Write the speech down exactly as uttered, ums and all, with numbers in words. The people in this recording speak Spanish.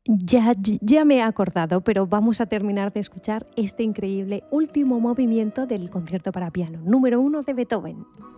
Ya, ya me he acordado, pero vamos a terminar de escuchar este increíble último movimiento del concierto para piano número uno de Beethoven.